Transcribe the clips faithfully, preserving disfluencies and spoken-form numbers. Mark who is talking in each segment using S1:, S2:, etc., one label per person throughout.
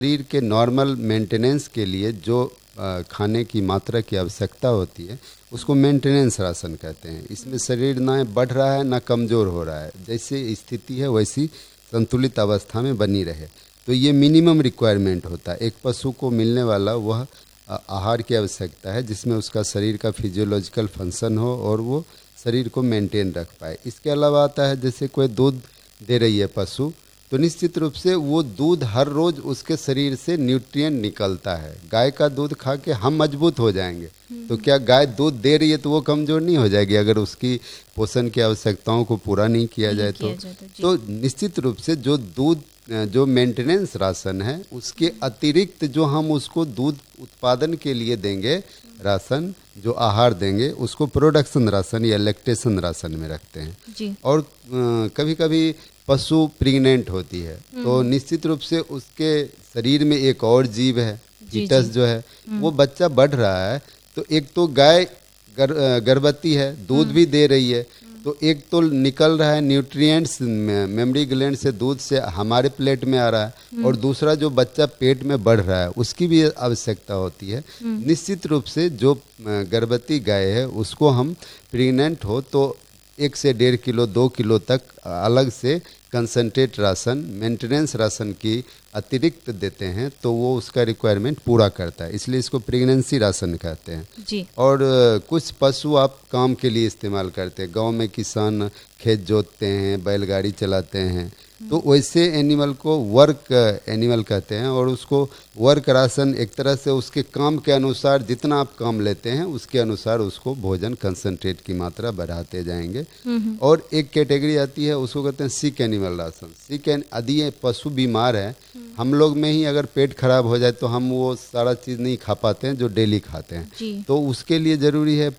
S1: शरीर के normal maintenance के लिए जो अ, खाने की मात्रा की आवश्यकता होती है उसको मेंटेनेंस राशन कहते हैं। इसमें शरीर ना बढ़ रहा है ना कमज़ोर हो रहा है, जैसे स्थिति है वैसी संतुलित अवस्था में बनी रहे। तो ये मिनिमम रिक्वायरमेंट होता है। एक पशु को मिलने वाला वह अ, आहार की आवश्यकता है जिसमें उसका शरीर का फिजियोलॉजिकल फंक्शन हो और वो शरीर को मेंटेन रख पाए। इसके अलावा आता है जैसे कोई दूध दे रही है पशु, तो निश्चित रूप से वो दूध हर रोज़ उसके शरीर से न्यूट्रिएंट निकलता है। गाय का दूध खा के हम मजबूत हो जाएंगे, तो क्या गाय दूध दे रही है तो वो कमज़ोर नहीं हो जाएगी अगर उसकी पोषण की आवश्यकताओं को पूरा नहीं किया
S2: नहीं
S1: जाए
S2: किया
S1: तो।
S2: जाए तो जी।
S1: तो निश्चित रूप से जो दूध जो मेंटेनेंस राशन है उसके अतिरिक्त जो हम उसको दूध उत्पादन के लिए देंगे राशन, जो आहार देंगे उसको प्रोडक्शन राशन या लैक्टेशन राशन में रखते हैं।
S2: जी।
S1: और कभी कभी पशु प्रेग्नेंट होती है तो निश्चित रूप से उसके शरीर में एक और जीव है,
S2: जी,
S1: फीटस
S2: जी।
S1: जो है वो बच्चा बढ़ रहा है। तो एक तो गाय गर, गर्भवती है, दूध भी दे रही है, तो एक तो निकल रहा है न्यूट्रिएंट्स मेमोरी ग्लैंड से, दूध से हमारे प्लेट में आ रहा है, और दूसरा जो बच्चा पेट में बढ़ रहा है उसकी भी आवश्यकता होती है। निश्चित रूप से जो गर्भवती गाय है उसको हम प्रेग्नेंट हो तो एक से डेढ़ किलो दो किलो तक अलग से कंसंट्रेट राशन, मेंटेनेंस राशन की अतिरिक्त देते हैं, तो वो उसका रिक्वायरमेंट पूरा करता है, इसलिए इसको प्रेगनेंसी राशन कहते हैं।
S2: जी।
S1: और अ, कुछ पशु आप काम के लिए इस्तेमाल करते हैं। गांव में किसान खेत जोतते हैं, बैलगाड़ी चलाते हैं, तो वैसे एनिमल को वर्क एनिमल कहते हैं, और उसको वर्क राशन एक तरह से उसके काम के अनुसार जितना आप काम लेते हैं उसके अनुसार उसको भोजन कंसंट्रेट की मात्रा बढ़ाते जाएंगे। और एक कैटेगरी आती है उसको कहते हैं सिक एनिमल राशन। सिक यदि ये पशु बीमार है, हम लोग में ही अगर पेट खराब हो जाए तो हम वो सारा चीज़ नहीं खा पाते हैं जो डेली खाते हैं,
S2: जी।
S1: तो उसके लिए ज़रूरी है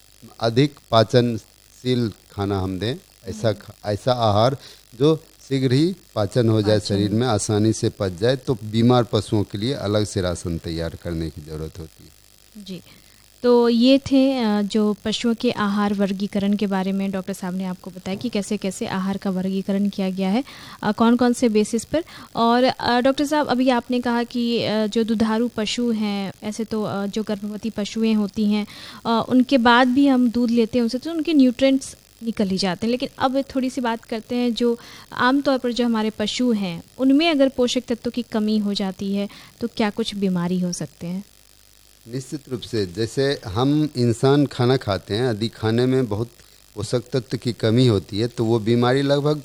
S1: अधिक पाचनशील खाना हम दें, ऐसा ऐसा आहार जो शीघ्र ही पाचन हो जाए, शरीर में आसानी से पच जाए। तो बीमार पशुओं के लिए अलग से राशन तैयार करने की ज़रूरत होती है।
S2: जी। तो ये थे अ, जो पशुओं के आहार वर्गीकरण के बारे में डॉक्टर साहब ने आपको बताया कि कैसे कैसे आहार का वर्गीकरण किया गया है, अ, कौन कौन से बेसिस पर। और अ, डॉक्टर साहब अभी आपने कहा कि अ, जो दुधारू पशु हैं, ऐसे तो अ, जो गर्भवती पशुएं होती हैं अ, उनके बाद भी हम दूध लेते हैं उनसे तो उनके न्यूट्रिएंट्स निकल ही जाते हैं। लेकिन अब थोड़ी सी बात करते हैं जो आमतौर पर जो हमारे पशु हैं उनमें अगर पोषक तत्वों की कमी हो जाती है तो क्या कुछ बीमारी हो सकते हैं?
S1: निश्चित रूप से जैसे हम इंसान खाना खाते हैं, यदि खाने में बहुत पोषक तत्व की कमी होती है तो वो बीमारी लगभग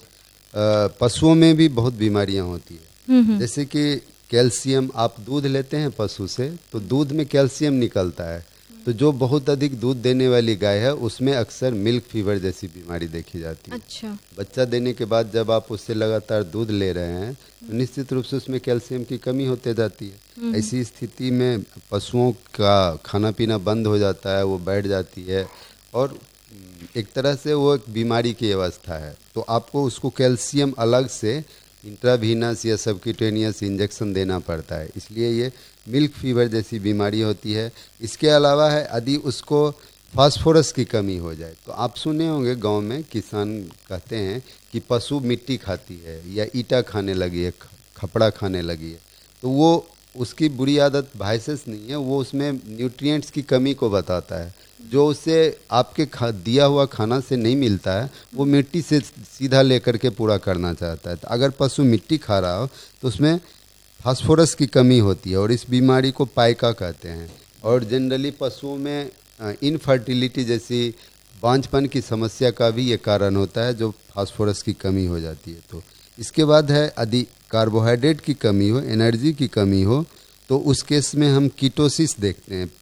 S1: अ, पशुओं में भी बहुत बीमारियां होती है। जैसे कि कैल्शियम, आप दूध लेते हैं पशु से तो दूध में कैल्शियम निकलता है, तो जो बहुत अधिक दूध देने वाली गाय है उसमें अक्सर मिल्क फीवर जैसी बीमारी देखी जाती है।
S2: अच्छा।
S1: बच्चा देने के बाद जब आप उससे लगातार दूध ले रहे हैं तो निश्चित रूप से उसमें कैल्शियम की कमी होते जाती है। ऐसी स्थिति में पशुओं का खाना पीना बंद हो जाता है, वो बैठ जाती है और एक तरह से वो एक बीमारी की अवस्था है। तो आपको उसको कैल्शियम अलग से इंट्रावीनस या सबक्यूटेनियस इंजेक्शन देना पड़ता है, इसलिए ये मिल्क फीवर जैसी बीमारी होती है। इसके अलावा है यदि उसको फास्फोरस की कमी हो जाए, तो आप सुने होंगे गांव में किसान कहते हैं कि पशु मिट्टी खाती है या ईटा खाने लगी है, खपड़ा खाने लगी है, तो वो उसकी बुरी आदत वायरस नहीं है, वो उसमें न्यूट्रिएंट्स की कमी को बताता है जो उसे आपके खा दिया हुआ खाना से नहीं मिलता है, वो मिट्टी से सीधा लेकर के पूरा करना चाहता है। तो अगर पशु मिट्टी खा रहा हो तो उसमें फास्फोरस की कमी होती है और इस बीमारी को पाइका कहते हैं। और जनरली पशुओं में इनफर्टिलिटी जैसी बांझपन की समस्या का भी ये कारण होता है, जो फास्फोरस की कमी हो जाती है। तो इसके बाद है यदि कार्बोहाइड्रेट की कमी हो, एनर्जी की कमी हो, तो उस केस में हम कीटोसिस देखते हैं।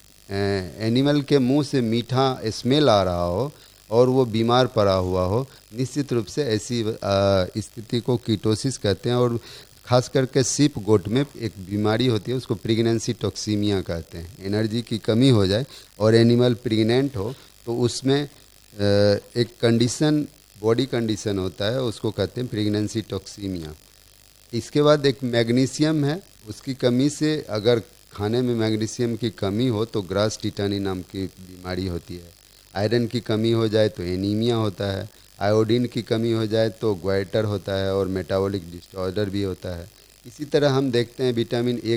S1: एनिमल के मुंह से मीठा स्मेल आ रहा हो और वो बीमार पड़ा हुआ हो, निश्चित रूप से ऐसी स्थिति को कीटोसिस कहते हैं। और खास करके सीप गोट में एक बीमारी होती है, उसको प्रेगनेंसी टॉक्सीमिया कहते हैं। एनर्जी की कमी हो जाए और एनिमल प्रेग्नेंट हो तो उसमें एक कंडीशन, बॉडी कंडीशन होता है, उसको कहते हैं प्रेगनेंसी टॉक्सीमिया। इसके बाद एक मैग्नीशियम है, उसकी कमी से अगर खाने में मैग्नीशियम की कमी हो तो ग्रास टिटानी नाम की बीमारी होती है। आयरन की कमी हो जाए तो एनीमिया होता है। आयोडीन की कमी हो जाए तो ग्वाइटर होता है और मेटाबॉलिक डिसऑर्डर भी होता है। इसी तरह हम देखते हैं विटामिन ए